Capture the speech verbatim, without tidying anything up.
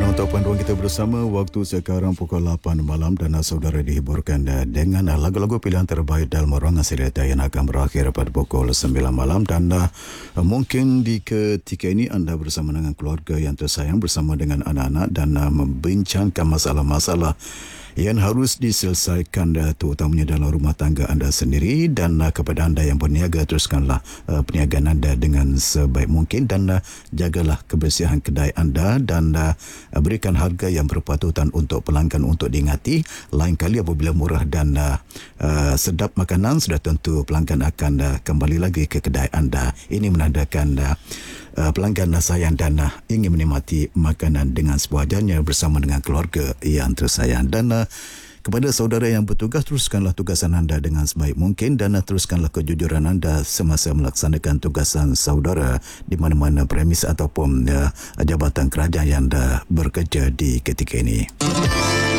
untuk panduan kita bersama. Waktu sekarang pukul lapan malam dan saudara dihiburkan dengan lagu-lagu pilihan terbaik dalam ruangan serita yang akan berakhir pada pukul sembilan malam. Dan uh, mungkin di ketika ini anda bersama dengan keluarga yang tersayang, bersama dengan anak-anak dan uh, membincangkan masalah-masalah yang harus diselesaikan, uh, terutamanya dalam rumah tangga anda sendiri. Dan uh, kepada anda yang berniaga, teruskanlah uh, perniagaan anda dengan sebaik mungkin dan uh, jagalah kebersihan kedai anda dan uh, berikan harga yang berpatutan untuk pelanggan untuk diingati. Lain kali apabila murah dan uh, uh, sedap makanan, sudah tentu pelanggan akan uh, kembali lagi ke kedai anda. Ini menandakan uh, uh, pelanggan sayang dan uh, ingin menikmati makanan dengan sewajarnya bersama dengan keluarga yang tersayang. Dan uh, kepada saudara yang bertugas, teruskanlah tugasan anda dengan sebaik mungkin dan uh, teruskanlah kejujuran anda semasa melaksanakan tugasan saudara di mana-mana premis ataupun uh, jabatan kerajaan yang anda bekerja di ketika ini.